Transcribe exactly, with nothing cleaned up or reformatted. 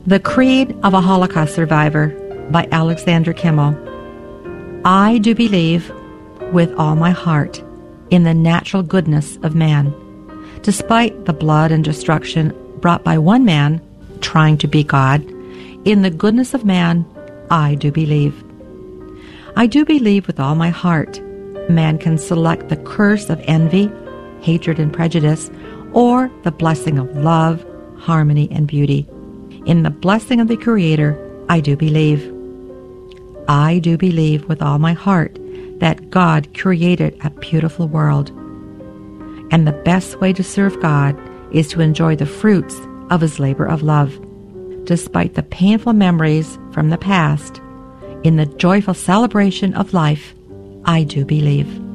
The Creed of a Holocaust Survivor by Alexander Kimmel. I do believe with all my heart in the natural goodness of man. Despite the blood and destruction brought by one man trying to be God, in the goodness of man, I do believe. I do believe with all my heart man can select the curse of envy, hatred, and prejudice, or the blessing of love, harmony, and beauty. In the blessing of the Creator, I do believe. I do believe with all my heart that God created a beautiful world. And the best way to serve God is to enjoy the fruits of His labor of love. Despite the painful memories from the past, in the joyful celebration of life, I do believe.